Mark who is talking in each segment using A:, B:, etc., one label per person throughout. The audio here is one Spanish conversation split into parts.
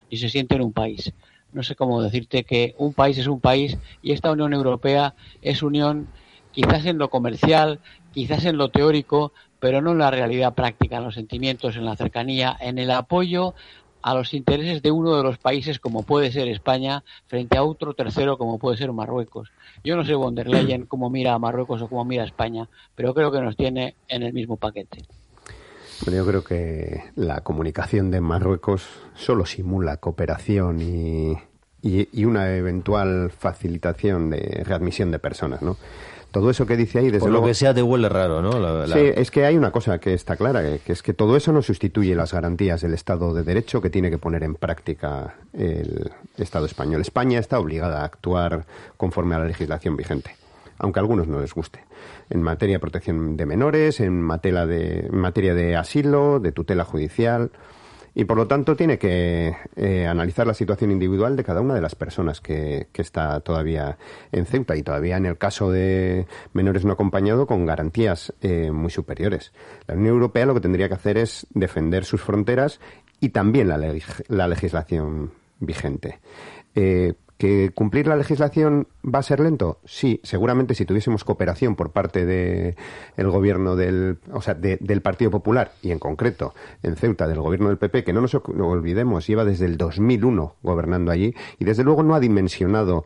A: y se sienten un país. No sé cómo decirte que un país es un país y esta Unión Europea es unión quizás en lo comercial, quizás en lo teórico, pero no en la realidad práctica, en los sentimientos, en la cercanía, en el apoyo a los intereses de uno de los países como puede ser España frente a otro tercero como puede ser Marruecos. Yo no sé von der Leyen cómo mira a Marruecos o cómo mira a España, pero creo que nos tiene en el mismo paquete.
B: Bueno, yo creo que la comunicación de Marruecos solo simula cooperación y una eventual facilitación de readmisión de personas, ¿no? Todo eso que dice ahí, desde
C: Por
B: luego...
C: lo que sea, te huele raro, ¿no?
B: Sí, es que hay una cosa que está clara, que es que todo eso no sustituye las garantías del Estado de Derecho que tiene que poner en práctica el Estado español. España está obligada a actuar conforme a la legislación vigente, aunque a algunos no les guste, en materia de protección de menores, en materia de asilo, de tutela judicial, y por lo tanto tiene que analizar la situación individual de cada una de las personas que está todavía en Ceuta, y todavía en el caso de menores no acompañados con garantías muy superiores. La Unión Europea lo que tendría que hacer es defender sus fronteras y también la legislación vigente. ¿Que cumplir la legislación va a ser lento? Sí, seguramente si tuviésemos cooperación por parte del gobierno del Partido Popular, y en concreto en Ceuta del gobierno del PP, que no nos olvidemos, lleva desde el 2001 gobernando allí y desde luego no ha dimensionado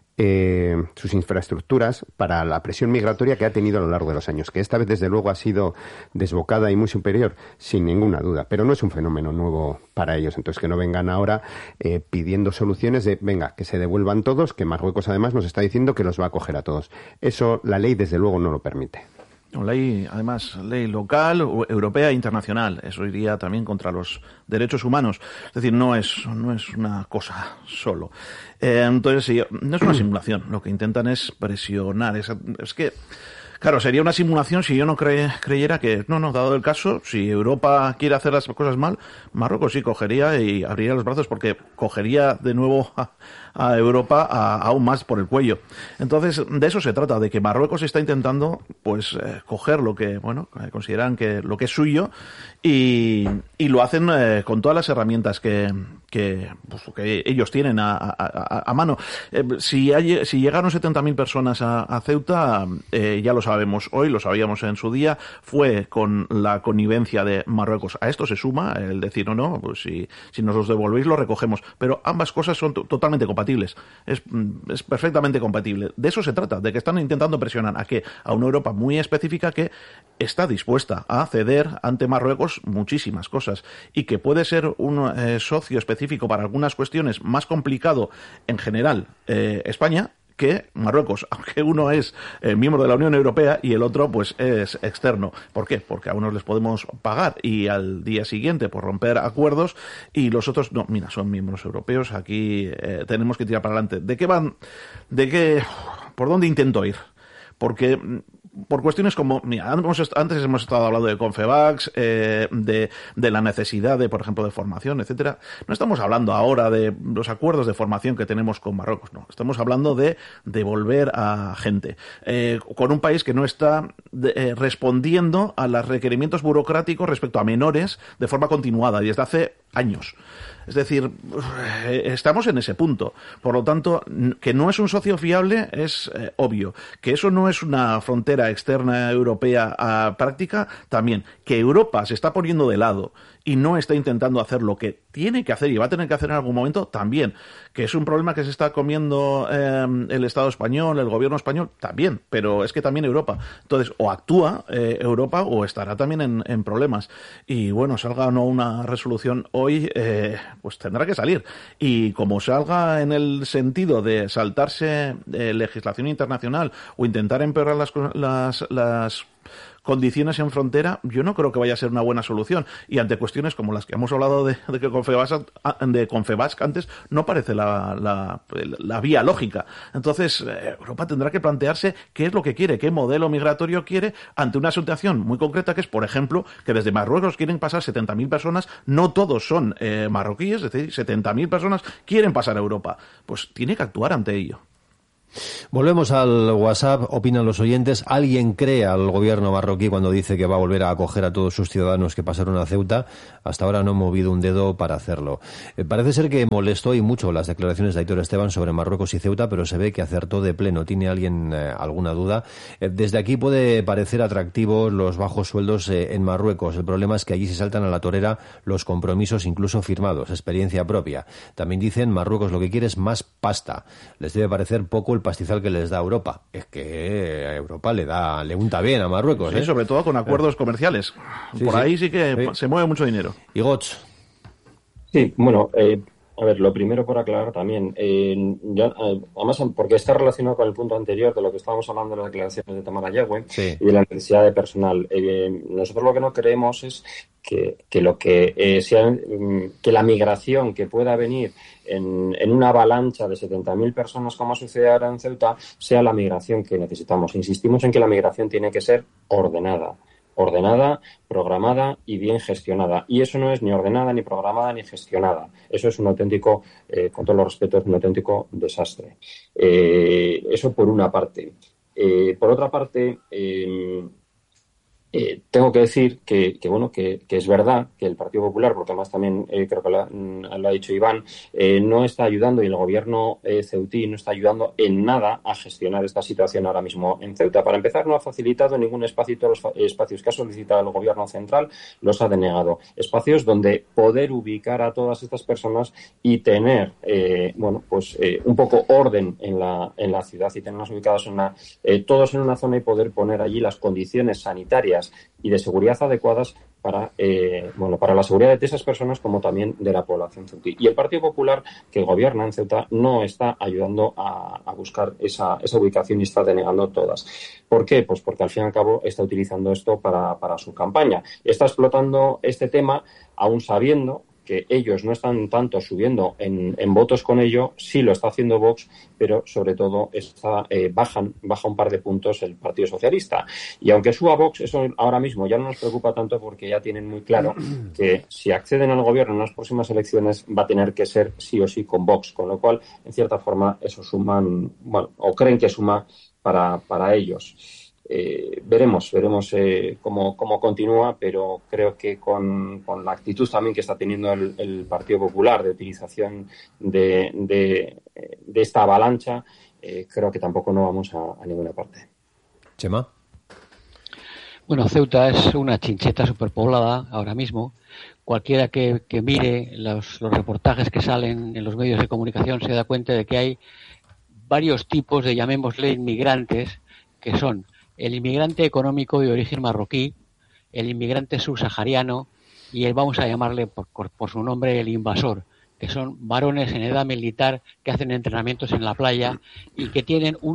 B: sus infraestructuras para la presión migratoria que ha tenido a lo largo de los años, que esta vez desde luego ha sido desbocada y muy superior, sin ninguna duda, pero no es un fenómeno nuevo para ellos. Entonces que no vengan ahora pidiendo soluciones de, venga, que se devuelvan todos, que Marruecos además nos está diciendo que los va a acoger a todos. Eso la ley desde luego no lo permite.
D: Ley, además, ley local, europea e internacional. Eso iría también contra los derechos humanos. Es decir, no es una cosa solo. Entonces, sí, no es una simulación. Lo que intentan es presionar. Es que, claro, sería una simulación si yo no creyera que, no, dado el caso, si Europa quiere hacer las cosas mal, Marruecos sí cogería y abriría los brazos, porque cogería de nuevo a Europa aún más por el cuello. Entonces, de eso se trata, de que Marruecos está intentando, pues, coger lo que, consideran que lo que es suyo, y lo hacen con todas las herramientas que ellos tienen a mano. Si llegaron 70.000 personas a Ceuta, ya lo sabemos hoy, lo sabíamos en su día, fue con la connivencia de Marruecos. A esto se suma el decir, no, pues si nos los devolvéis, lo recogemos. Pero ambas cosas son totalmente compatibles. Es perfectamente compatible. De eso se trata, de que están intentando presionar a una Europa muy específica que está dispuesta a ceder ante Marruecos muchísimas cosas, y que puede ser un socio específico para algunas cuestiones más complicado en general España que Marruecos, aunque uno es miembro de la Unión Europea y el otro pues es externo. ¿Por qué? Porque a unos les podemos pagar y al día siguiente por romper acuerdos, y los otros no, mira, son miembros europeos, aquí tenemos que tirar para adelante. ¿Por dónde intento ir? Porque por cuestiones como, mira, antes hemos estado hablando de Confebask, de la necesidad de, por ejemplo, de formación, etcétera. No estamos hablando ahora de los acuerdos de formación que tenemos con Marruecos, no. Estamos hablando de devolver a gente con un país que no está respondiendo a los requerimientos burocráticos respecto a menores de forma continuada y desde hace años. Es decir, estamos en ese punto. Por lo tanto, que no es un socio fiable es obvio. Que eso no es una frontera externa europea práctica, también. Que Europa se está poniendo de lado y no está intentando hacer lo que tiene que hacer y va a tener que hacer en algún momento, también. Que es un problema que se está comiendo el Estado español, el gobierno español, también. Pero es que también Europa. Entonces, o actúa Europa o estará también en problemas. Y bueno, salga o no una resolución hoy, pues tendrá que salir. Y como salga en el sentido de saltarse legislación internacional o intentar empeorar las condiciones en frontera, yo no creo que vaya a ser una buena solución. Y ante cuestiones como las que hemos hablado de que Confebask antes, no parece la vía lógica. Entonces, Europa tendrá que plantearse qué es lo que quiere, qué modelo migratorio quiere ante una situación muy concreta, que es, por ejemplo, que desde Marruecos quieren pasar 70.000 personas, no todos son marroquíes, es decir, 70.000 personas quieren pasar a Europa. Pues tiene que actuar ante ello.
C: Volvemos al WhatsApp, opinan los oyentes. ¿Alguien cree al gobierno marroquí cuando dice que va a volver a acoger a todos sus ciudadanos que pasaron a Ceuta? Hasta ahora no ha movido un dedo para hacerlo. Parece ser que molestó y mucho las declaraciones de Aitor Esteban sobre Marruecos y Ceuta, pero se ve que acertó de pleno. ¿Tiene alguien alguna duda? Desde aquí puede parecer atractivos los bajos sueldos en Marruecos. El problema es que allí se saltan a la torera los compromisos incluso firmados. Experiencia propia. También dicen, Marruecos lo que quiere es más pasta. Les debe parecer poco el pastizal que les da Europa. Es que a Europa le unta bien a Marruecos.
D: Sí, sobre todo con acuerdos comerciales.
C: Sí,
D: Por
C: sí.
D: ahí sí que se mueve mucho dinero.
C: Y Gots.
E: Sí, bueno, a ver, lo primero por aclarar también, además porque está relacionado con el punto anterior de lo que estábamos hablando de las declaraciones de Tamara Yagüe y de la necesidad de personal. Nosotros lo que no creemos es que lo que sea que la migración que pueda venir en una avalancha de 70.000 personas como sucede ahora en Ceuta sea la migración que necesitamos. Insistimos en que la migración tiene que ser ordenada, programada y bien gestionada. Y eso no es ni ordenada, ni programada, ni gestionada. Eso es un auténtico, con todos los respetos, un auténtico desastre. Eso por una parte. Por otra parte, tengo que decir que es verdad que el Partido Popular, porque además también creo que lo ha dicho Iván, no está ayudando, y el gobierno ceutí no está ayudando en nada a gestionar esta situación ahora mismo en Ceuta. Para empezar, no ha facilitado ningún espacio, y todos los espacios que ha solicitado el gobierno central los ha denegado. Espacios donde poder ubicar a todas estas personas y tener un poco orden en la ciudad y tenerlos ubicados todos en una zona y poder poner allí las condiciones sanitarias y de seguridad adecuadas para la seguridad de esas personas como también de la población ceutí. Y el Partido Popular que gobierna en Ceuta no está ayudando a buscar esa ubicación y está denegando todas. ¿Por qué? Pues porque al fin y al cabo está utilizando esto para su campaña. Está explotando este tema aún sabiendo que ellos no están tanto subiendo en votos con ello, sí lo está haciendo Vox, pero sobre todo baja un par de puntos el Partido Socialista. Y aunque suba Vox, eso ahora mismo ya no nos preocupa tanto porque ya tienen muy claro que si acceden al gobierno en las próximas elecciones va a tener que ser sí o sí con Vox, con lo cual, en cierta forma, eso suman, o creen que suma para ellos. Veremos cómo continúa, pero creo que con la actitud también que está teniendo el Partido Popular de utilización de esta avalancha, creo que tampoco no vamos a ninguna parte.
C: Chema.
A: Bueno, Ceuta es una chincheta superpoblada ahora mismo. Cualquiera que mire los reportajes que salen en los medios de comunicación se da cuenta de que hay varios tipos de, llamémosle, inmigrantes, que son el inmigrante económico de origen marroquí, el inmigrante subsahariano y vamos a llamarle por su nombre el invasor, que son varones en edad militar que hacen entrenamientos en la playa y que tienen un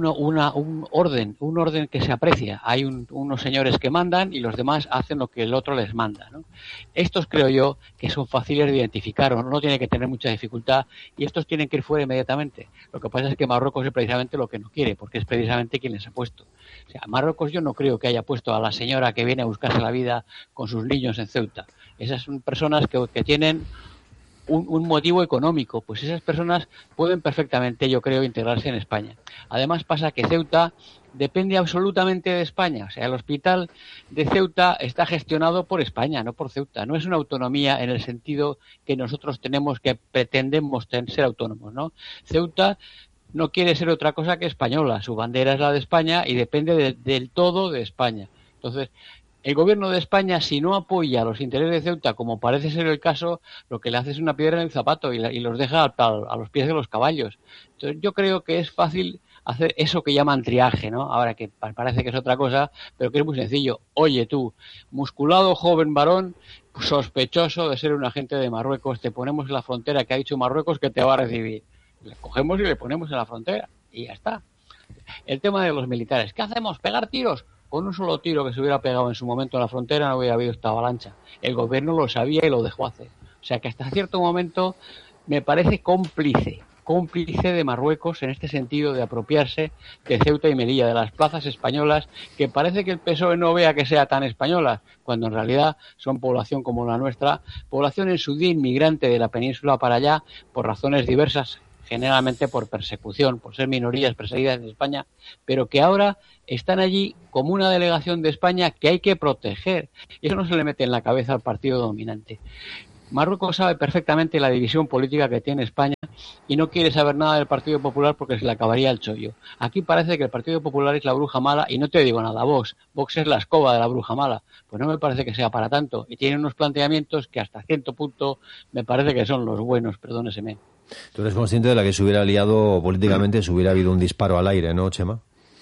A: orden que se aprecia. Hay unos señores que mandan y los demás hacen lo que el otro les manda, ¿no? Estos creo yo que son fáciles de identificar, o no tiene que tener mucha dificultad, y estos tienen que ir fuera inmediatamente. Lo que pasa es que Marruecos es precisamente lo que no quiere, porque es precisamente quien les ha puesto. O sea, Marruecos yo no creo que haya puesto a la señora que viene a buscarse la vida con sus niños en Ceuta. Esas son personas que tienen un motivo económico, pues esas personas pueden perfectamente, yo creo, integrarse en España. Además pasa que Ceuta depende absolutamente de España, o sea, el hospital de Ceuta está gestionado por España, no por Ceuta. No es una autonomía en el sentido que nosotros tenemos, que pretendemos ser autónomos, ¿no? Ceuta no quiere ser otra cosa que española, su bandera es la de España y depende del todo de España. Entonces, el gobierno de España, si no apoya los intereses de Ceuta, como parece ser el caso, lo que le hace es una piedra en el zapato y los deja a los pies de los caballos. Entonces, yo creo que es fácil hacer eso que llaman triaje, ¿no? Ahora que parece que es otra cosa, pero que es muy sencillo. Oye tú, musculado joven varón, sospechoso de ser un agente de Marruecos, te ponemos en la frontera que ha dicho Marruecos que te va a recibir. Le cogemos y le ponemos en la frontera y ya está. El tema de los militares, ¿qué hacemos? ¿Pegar tiros? Con un solo tiro que se hubiera pegado en su momento en la frontera no hubiera habido esta avalancha. El gobierno lo sabía y lo dejó hacer. O sea que hasta cierto momento me parece cómplice de Marruecos en este sentido de apropiarse de Ceuta y Melilla, de las plazas españolas, que parece que el PSOE no vea que sea tan española, cuando en realidad son población como la nuestra, población en su día inmigrante de la península para allá, por razones diversas, generalmente por persecución, por ser minorías perseguidas en España, pero que ahora están allí como una delegación de España que hay que proteger. Y eso no se le mete en la cabeza al partido dominante. Marruecos sabe perfectamente la división política que tiene España y no quiere saber nada del Partido Popular porque se le acabaría el chollo. Aquí parece que el Partido Popular es la bruja mala y no te digo nada, Vox es la escoba de la bruja mala. Pues no me parece que sea para tanto y tiene unos planteamientos que hasta cierto punto me parece que son los buenos, perdóneseme.
C: Tú eres consciente de la que se hubiera liado políticamente si hubiera habido un disparo al aire, ¿no, Chema?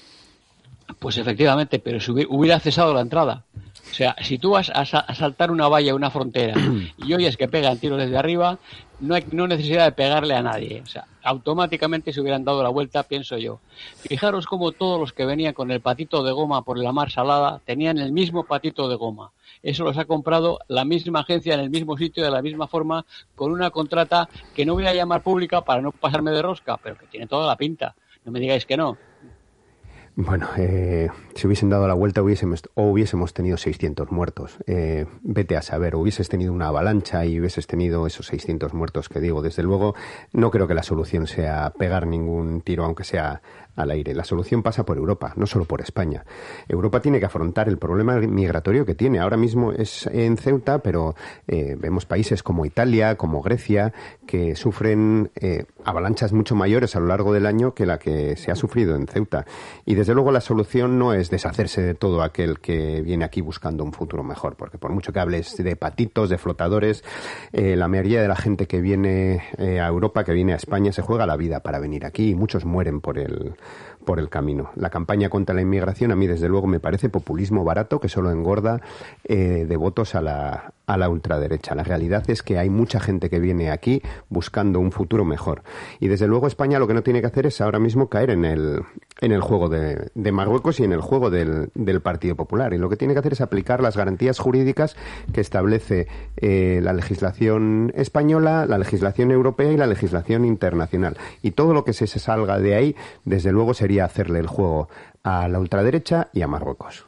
A: Pues efectivamente, pero si hubiera cesado la entrada. O sea, si tú vas a saltar una valla, una frontera, y oyes que pegan tiros desde arriba, no hay necesidad de pegarle a nadie. O sea, automáticamente se hubieran dado la vuelta, pienso yo. Fijaros cómo todos los que venían con el patito de goma por la mar salada tenían el mismo patito de goma. Eso los ha comprado la misma agencia en el mismo sitio, de la misma forma, con una contrata que no voy a llamar pública para no pasarme de rosca, pero que tiene toda la pinta. No me digáis que no.
B: Bueno, si hubiesen dado la vuelta hubiésemos tenido 600 muertos. Vete a saber, hubieses tenido una avalancha y hubieses tenido esos 600 muertos que digo. Desde luego, no creo que la solución sea pegar ningún tiro, aunque sea al aire. La solución pasa por Europa, no solo por España. Europa tiene que afrontar el problema migratorio que tiene. Ahora mismo es en Ceuta, pero vemos países como Italia, como Grecia, que sufren avalanchas mucho mayores a lo largo del año que la que se ha sufrido en Ceuta. Y desde luego la solución no es deshacerse de todo aquel que viene aquí buscando un futuro mejor, porque por mucho que hables de patitos, de flotadores, la mayoría de la gente que viene a Europa, que viene a España, se juega la vida para venir aquí y muchos mueren por el camino. La campaña contra la inmigración a mí desde luego me parece populismo barato que solo engorda de votos a la ultraderecha. La realidad es que hay mucha gente que viene aquí buscando un futuro mejor. Y desde luego España lo que no tiene que hacer es ahora mismo caer en el juego de Marruecos y en el juego del Partido Popular. Y lo que tiene que hacer es aplicar las garantías jurídicas que establece la legislación española, la legislación europea y la legislación internacional. Y todo lo que se salga de ahí, desde luego, sería hacerle el juego a la ultraderecha y a Marruecos.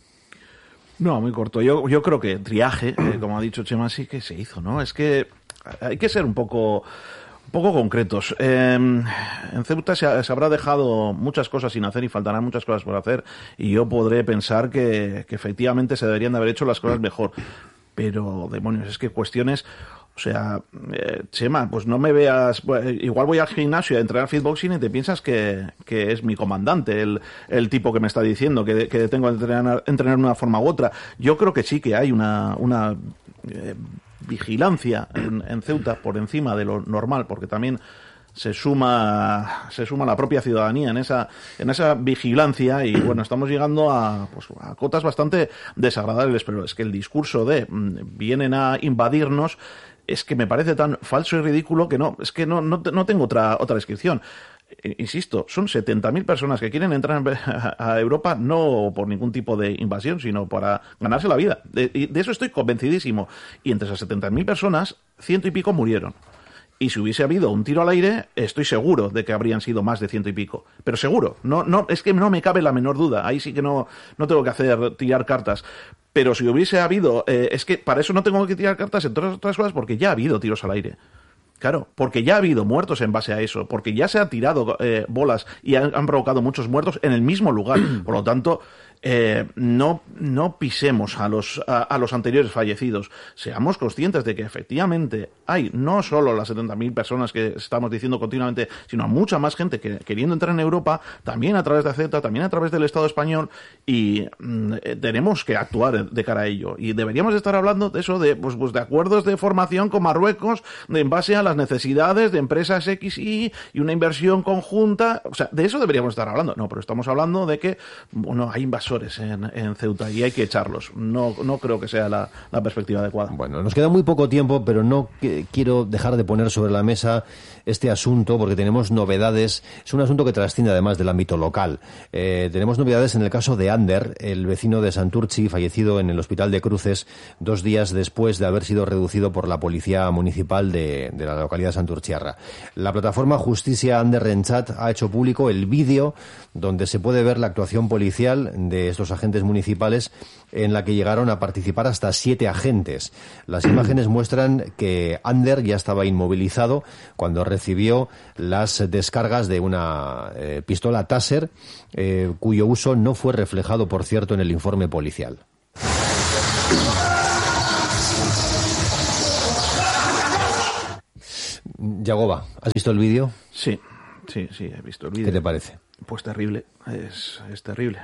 D: No, muy corto. Yo creo que triaje, como ha dicho Chema, sí que se hizo, ¿no? Es que hay que ser un poco concretos. En Ceuta se habrá dejado muchas cosas sin hacer y faltarán muchas cosas por hacer, y yo podré pensar que efectivamente se deberían de haber hecho las cosas mejor. Pero, demonios, es que cuestiones... O sea, Chema, pues no me veas... Igual voy al gimnasio a entrenar fitboxing y te piensas que es mi comandante el tipo que me está diciendo que tengo que entrenar de una forma u otra. Yo creo que sí que hay una vigilancia en Ceuta por encima de lo normal, porque también se suma la propia ciudadanía en esa vigilancia, y bueno, estamos llegando a cotas bastante desagradables, pero es que el discurso de vienen a invadirnos es que me parece tan falso y ridículo que no tengo otra descripción. Insisto, son 70.000 personas que quieren entrar a Europa no por ningún tipo de invasión, sino para ganarse la vida. De eso estoy convencidísimo. Y entre esas 70.000 personas, 100 y pico murieron. Y si hubiese habido un tiro al aire, estoy seguro de que habrían sido más de 100 y pico. Pero seguro. No, es que no me cabe la menor duda. Ahí sí que no tengo que tirar cartas. Pero si hubiese habido... es que para eso no tengo que tirar cartas, entre otras cosas, porque ya ha habido tiros al aire. Claro, porque ya ha habido muertos en base a eso, porque ya se ha tirado bolas y han provocado muchos muertos en el mismo lugar. Por lo tanto, no pisemos a los anteriores fallecidos. Seamos conscientes de que efectivamente hay no solo las 70.000 personas que estamos diciendo continuamente, sino mucha más gente queriendo entrar en Europa, también a través de Ceuta, también a través del Estado español, y tenemos que actuar de cara a ello. Y deberíamos estar hablando de eso, de acuerdos de formación con Marruecos, en base a las necesidades de empresas XY y una inversión conjunta. O sea, de eso deberíamos estar hablando. No, pero estamos hablando de que, bueno, hay invasores en Ceuta y hay que echarlos. No creo que sea la perspectiva adecuada.
C: Bueno, nos queda muy poco tiempo, pero no quiero dejar de poner sobre la mesa este asunto porque tenemos novedades. Es un asunto que trasciende además del ámbito local. Tenemos novedades en el caso de Ander, el vecino de Santurtzi, fallecido en el hospital de Cruces 2 días después de haber sido reducido por la policía municipal de la localidad de Santurtziarra. La plataforma Justicia Ander Renchat ha hecho público el vídeo donde se puede ver la actuación policial de de estos agentes municipales, en la que llegaron a participar hasta 7 agentes. Las imágenes muestran que Ander ya estaba inmovilizado cuando recibió las descargas de una pistola Taser, cuyo uso no fue reflejado, por cierto, en el informe policial. Yagoba, ¿has visto el vídeo?
D: Sí, he visto el vídeo.
C: ¿Qué te parece?
D: Pues terrible, es terrible.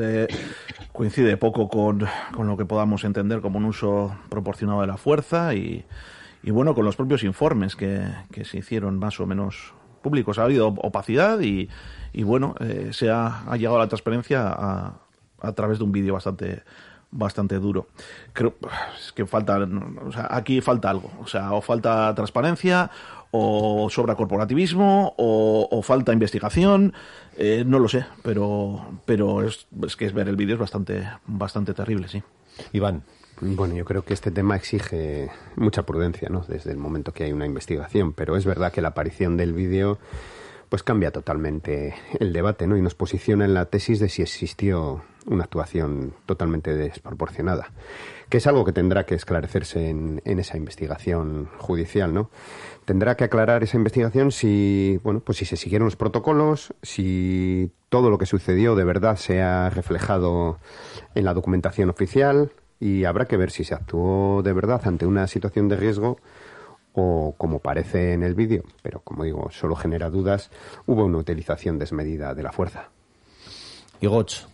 D: Coincide poco con lo que podamos entender como un uso proporcionado de la fuerza y bueno, con los propios informes que se hicieron más o menos públicos. Ha habido opacidad y bueno, se ha llegado a la transparencia a través de un vídeo bastante duro. Creo es que aquí falta algo, o falta transparencia, o sobra corporativismo, o falta investigación, no lo sé, pero es que ver el vídeo es bastante terrible, sí.
C: Iván.
B: Bueno, yo creo que este tema exige mucha prudencia, ¿no? Desde el momento que hay una investigación, pero es verdad que la aparición del vídeo pues cambia totalmente el debate, ¿no? Y nos posiciona en la tesis de si existió una actuación totalmente desproporcionada, que es algo que tendrá que esclarecerse en esa investigación judicial, ¿no? Tendrá que aclarar esa investigación si se siguieron los protocolos, si todo lo que sucedió de verdad se ha reflejado en la documentación oficial, y habrá que ver si se actuó de verdad ante una situación de riesgo o, como parece en el vídeo, pero como digo, solo genera dudas, hubo una utilización desmedida de la fuerza.
C: Igoch.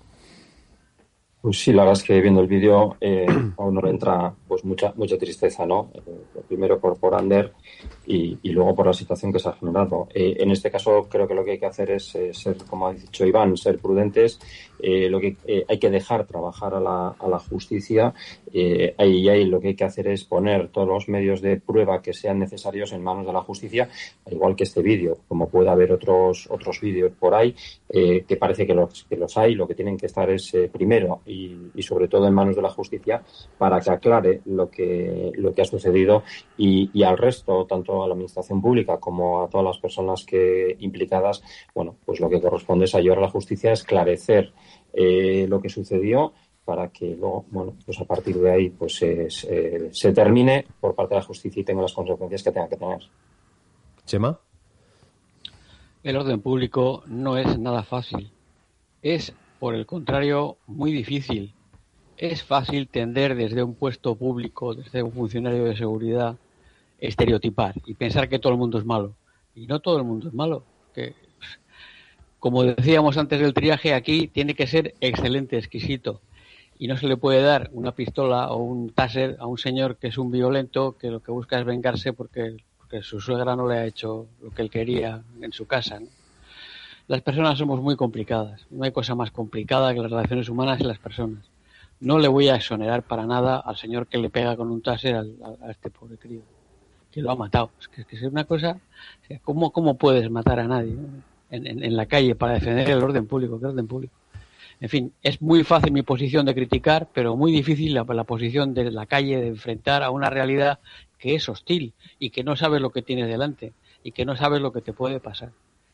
E: Pues sí, la verdad es que viendo el vídeo a uno le entra pues mucha tristeza, ¿no? Primero por Ander y luego por la situación que se ha generado. En este caso creo que lo que hay que hacer es ser, como ha dicho Iván, ser prudentes. Lo que hay que dejar trabajar a la justicia. Ahí lo que hay que hacer es poner todos los medios de prueba que sean necesarios en manos de la justicia, al igual que este vídeo, como puede haber otros vídeos por ahí que parece que los hay. Lo que tienen que estar es primero y sobre todo en manos de la justicia para que aclare lo que ha sucedido y al resto, tanto a la administración pública como a todas las personas implicadas, bueno, pues lo que corresponde es ayudar a la justicia a esclarecer lo que sucedió para que luego, bueno, pues a partir de ahí pues se termine por parte de la justicia y tenga las consecuencias que tenga que tener.
C: Chema.
A: El orden público no es nada fácil. Es, por el contrario, muy difícil. Es fácil tender desde un puesto público, desde un funcionario de seguridad, estereotipar y pensar que todo el mundo es malo. Y no todo el mundo es malo. Que, como decíamos antes del triaje, aquí tiene que ser excelente, exquisito. Y no se le puede dar una pistola o un taser a un señor que es un violento, que lo que busca es vengarse porque su suegra no le ha hecho lo que él quería en su casa, ¿no? Las personas somos muy complicadas. No hay cosa más complicada que las relaciones humanas y las personas. No le voy a exonerar para nada al señor que le pega con un taser a este pobre crío, que lo ha matado. Es que es una cosa... O sea, ¿cómo puedes matar a nadie, ¿no? en la calle para defender el orden público? ¿Qué orden público? En fin, es muy fácil mi posición de criticar, pero muy difícil la posición de la calle de enfrentar a una realidad que es hostil y que no sabes lo que tienes delante y que no sabes lo que te puede pasar.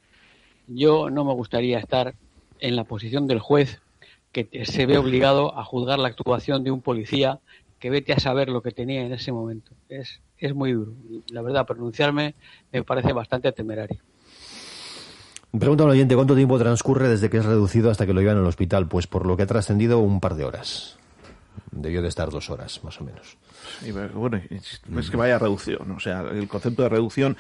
A: Yo no me gustaría estar en la posición del juez que se ve obligado a juzgar la actuación de un policía que vete a saber lo que tenía en ese momento. Es muy duro. Y la verdad, pronunciarme me parece bastante temerario.
C: Pregunta al oyente, ¿cuánto tiempo transcurre desde que es reducido hasta que lo llevan al hospital? Pues por lo que ha trascendido, un par de horas. Debió de estar 2 horas, más o menos.
D: Sí, bueno, es que vaya reducción, o sea, el concepto de reducción...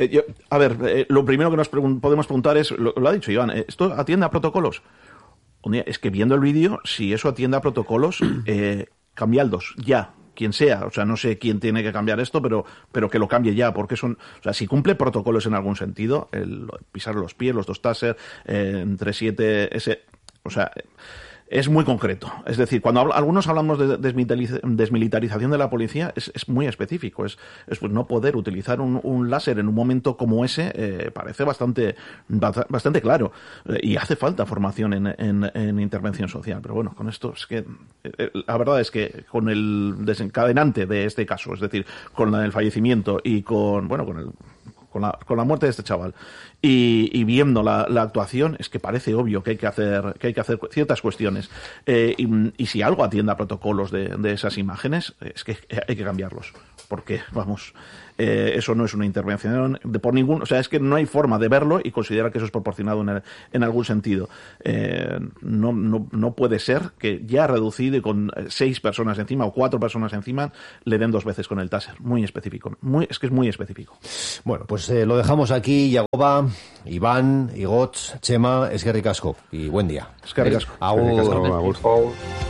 D: lo primero que nos podemos preguntar es, lo ha dicho Iván, ¿esto atiende a protocolos? Es que viendo el vídeo, si eso atiende a protocolos, cambiadlos, ya, quien sea, o sea, no sé quién tiene que cambiar esto, pero que lo cambie ya, porque si cumple protocolos en algún sentido, pisar los pies, los 2 taser, entre 7, o sea... Es muy concreto. Es decir, cuando algunos hablamos de desmilitarización de la policía, es muy específico. Es pues no poder utilizar un láser en un momento como ese, parece bastante claro. Y hace falta formación en intervención social. Pero bueno, con esto es que la verdad es que con el desencadenante de este caso, es decir, con el fallecimiento y con con la muerte de este chaval. Y viendo la actuación, es que parece obvio que hay que hacer ciertas cuestiones. Y si algo atiende a protocolos de esas imágenes, es que hay que cambiarlos. Porque, vamos, eso no es una intervención por ningún... O sea, es que no hay forma de verlo y considerar que eso es proporcionado en algún sentido. No puede ser que ya reducido y con 6 personas encima o 4 personas encima le den 2 veces con el taser. Muy específico. Es que es muy específico.
C: Bueno, pues lo dejamos aquí. Yagoba, Iván, Igots, Chema, eskerrik asko y buen día.
D: Eskerrik asko.
C: Agur.